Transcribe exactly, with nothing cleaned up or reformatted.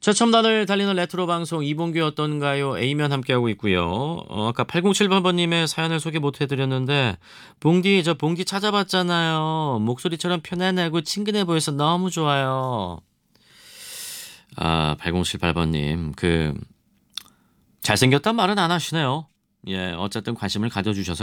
최첨단을 달리는 레트로 방송 이봉규 어떤가요? A면 함께하고 있고요. 어, 아까 팔공칠팔 번님의 사연을 소개 못 해드렸는데 봉디 저 봉디 찾아봤잖아요. 목소리처럼 편안하고 친근해 보여서 너무 좋아요. 아 팔공칠팔 번님 그 잘생겼단 말은 안 하시네요. 예 어쨌든 관심을 가져주셔서